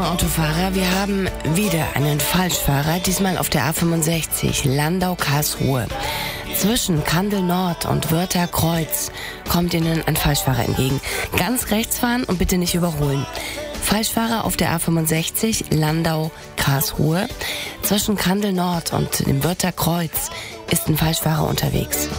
Autofahrer, wir haben wieder einen Falschfahrer, diesmal auf der A65 Landau-Karlsruhe. Zwischen Kandel Nord und Wörther Kreuz kommt Ihnen ein Falschfahrer entgegen. Ganz rechts fahren und bitte nicht überholen. Falschfahrer auf der A65 Landau-Karlsruhe. Zwischen Kandel Nord und dem Wörther Kreuz ist ein Falschfahrer unterwegs.